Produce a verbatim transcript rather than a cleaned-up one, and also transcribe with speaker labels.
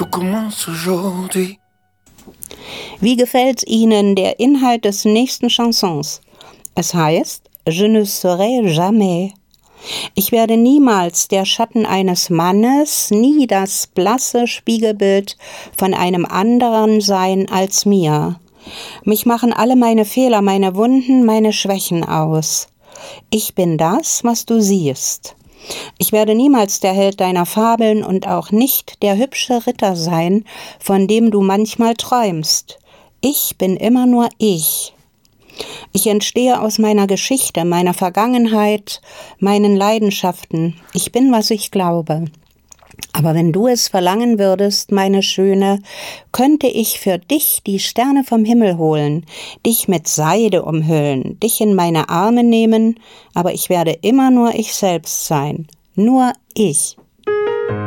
Speaker 1: tout commence aujourd'hui.
Speaker 2: Wie gefällt Ihnen der Inhalt des nächsten Chansons? Es heißt, Je ne serai jamais. Ich werde niemals der Schatten eines Mannes, nie das blasse Spiegelbild von einem anderen sein als mir. Mich machen alle meine Fehler, meine Wunden, meine Schwächen aus. Ich bin das, was du siehst. Ich werde niemals der Held deiner Fabeln und auch nicht der hübsche Ritter sein, von dem du manchmal träumst. Ich bin immer nur ich. Ich entstehe aus meiner Geschichte, meiner Vergangenheit, meinen Leidenschaften. Ich bin, was ich glaube. Aber wenn du es verlangen würdest, meine Schöne, könnte ich für dich die Sterne vom Himmel holen, dich mit Seide umhüllen, dich in meine Arme nehmen, aber ich werde immer nur ich selbst sein. Nur ich.